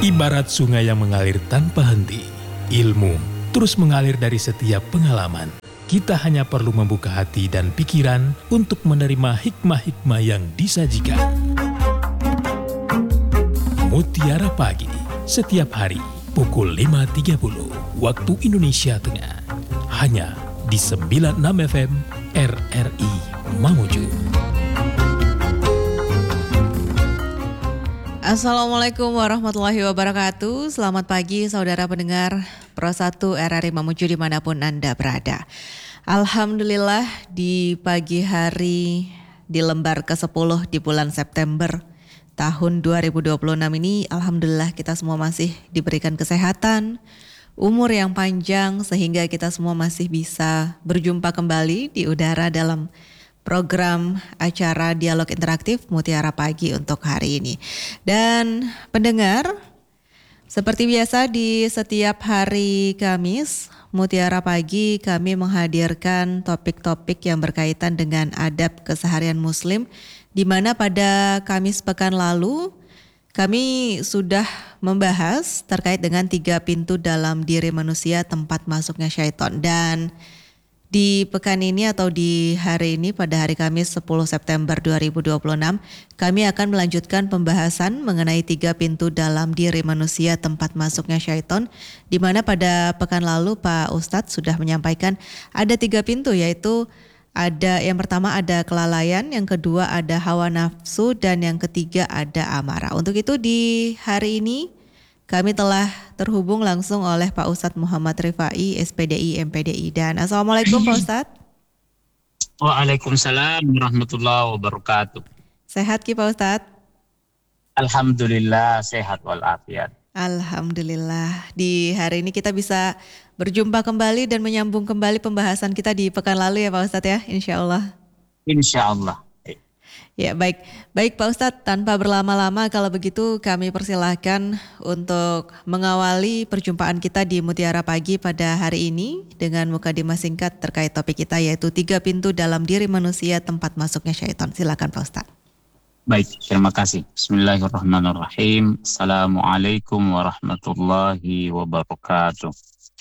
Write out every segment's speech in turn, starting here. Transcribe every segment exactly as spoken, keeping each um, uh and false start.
Ibarat sungai yang mengalir tanpa henti, ilmu terus mengalir dari setiap pengalaman. Kita hanya perlu membuka hati dan pikiran untuk menerima hikmah-hikmah yang disajikan. Mutiara Pagi, setiap hari pukul lima tiga puluh waktu Indonesia Tengah. Hanya di sembilan puluh enam F M R R I Mamuju. Assalamualaikum warahmatullahi wabarakatuh. Selamat pagi saudara pendengar Pro satu R R I Mamuju dimanapun Anda berada. Alhamdulillah di pagi hari di lembar kesepuluh di bulan September tahun dua ribu dua puluh enam ini, alhamdulillah kita semua masih diberikan kesehatan, umur yang panjang sehingga kita semua masih bisa berjumpa kembali di udara dalam program acara dialog interaktif Mutiara Pagi untuk hari ini. Dan pendengar, seperti biasa di setiap hari Kamis, Mutiara Pagi kami menghadirkan topik-topik yang berkaitan dengan adab keseharian Muslim, di mana pada Kamis pekan lalu kami sudah membahas terkait dengan tiga pintu dalam diri manusia tempat masuknya syaitan. Dan di pekan ini atau di hari ini pada hari Kamis sepuluh September dua ribu dua puluh enam kami akan melanjutkan pembahasan mengenai tiga pintu dalam diri manusia tempat masuknya syaitan, di mana pada pekan lalu Pak Ustadz sudah menyampaikan ada tiga pintu, yaitu ada yang pertama ada kelalaian, yang kedua ada hawa nafsu, dan yang ketiga ada amarah. Untuk itu di hari ini kami telah terhubung langsung oleh Pak Ustadz Muhammad Rifai, S P D I M P D I. Dan Assalamualaikum Pak Ustadz. Waalaikumsalam warahmatullahi wabarakatuh. Sehat Ki Pak Ustadz? Alhamdulillah sehat walafiat. Alhamdulillah. Di hari ini kita bisa berjumpa kembali dan menyambung kembali pembahasan kita di pekan lalu ya Pak Ustadz ya, insya Allah. Insya Allah. Ya baik, baik Pak Ustadz, tanpa berlama-lama kalau begitu kami persilahkan untuk mengawali perjumpaan kita di Mutiara Pagi pada hari ini dengan mukadimah singkat terkait topik kita, yaitu tiga pintu dalam diri manusia tempat masuknya syaitan. Silakan Pak Ustadz. Baik, terima kasih. Bismillahirrahmanirrahim. Assalamualaikum warahmatullahi wabarakatuh.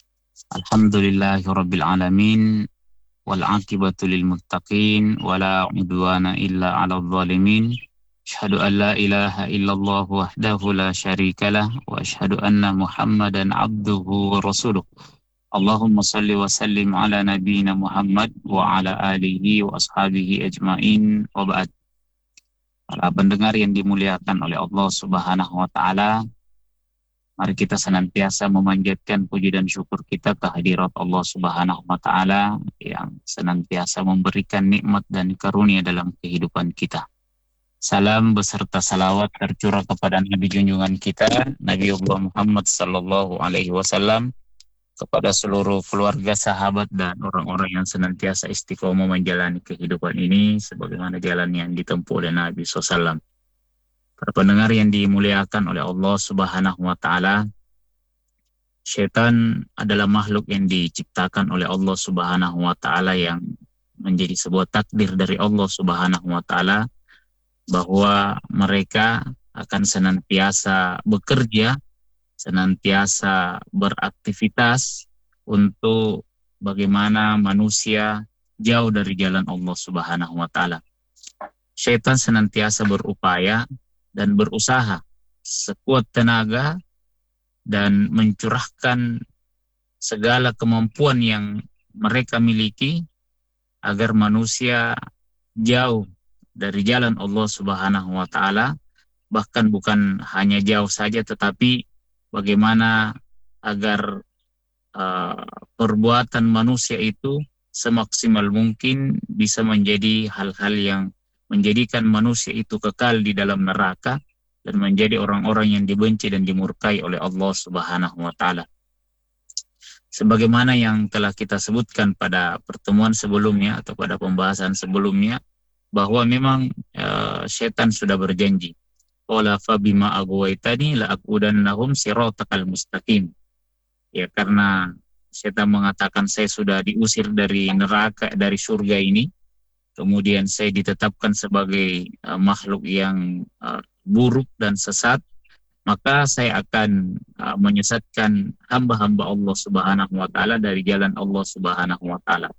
Alhamdulillahirabbil alamin. Wal-'aqibatu lil muttaqin wala 'udwana illa 'alal zalimin. Asyhadu an la ilaha illallah wahdahu la syarikalah wa asyhadu anna Muhammadan 'abduhu wa rasuluh. Allahumma shalli wa sallim ala nabiyyina Muhammad wa ala alihi wa ashabihi ajmain wa ba'd. Para pendengar yang dimuliakan oleh Allah Subhanahu wa taala, mari kita senantiasa memanjatkan puji dan syukur kita kehadirat Allah Subhanahu wa taala yang senantiasa memberikan nikmat dan karunia dalam kehidupan kita. Salam beserta salawat tercurah kepada Nabi junjungan kita, Nabi Allah Muhammad sallallahu alaihi wasallam, kepada seluruh keluarga, sahabat dan orang-orang yang senantiasa istiqomah menjalani kehidupan ini sebagaimana jalan yang ditempuh oleh Nabi sallallahu alaihi wasallam. Para pendengar yang dimuliakan oleh Allah Subhanahu wa taala, syaitan adalah makhluk yang diciptakan oleh Allah Subhanahu wa taala yang menjadi sebuah takdir dari Allah Subhanahu wa taala bahwa mereka akan senantiasa bekerja, senantiasa beraktivitas untuk bagaimana manusia jauh dari jalan Allah Subhanahu wa taala. Syaitan senantiasa berupaya dan berusaha sekuat tenaga dan mencurahkan segala kemampuan yang mereka miliki agar manusia jauh dari jalan Allah Subhanahu wa taala, bahkan bukan hanya jauh saja tetapi bagaimana agar uh, perbuatan manusia itu semaksimal mungkin bisa menjadi hal-hal yang menjadikan manusia itu kekal di dalam neraka dan menjadi orang-orang yang dibenci dan dimurkai oleh Allah Subhanahu wa taala. Sebagaimana yang telah kita sebutkan pada pertemuan sebelumnya atau pada pembahasan sebelumnya, bahwa memang uh, syaitan sudah berjanji, qala fa bima aghwaytani la aqudannahum siratal mustaqim. Ya, karena syaitan mengatakan saya sudah diusir dari neraka, dari surga ini, kemudian saya ditetapkan sebagai uh, makhluk yang uh, buruk dan sesat, maka saya akan uh, menyesatkan hamba-hamba Allah Subhanahu wa taala dari jalan Allah Subhanahu wa taala.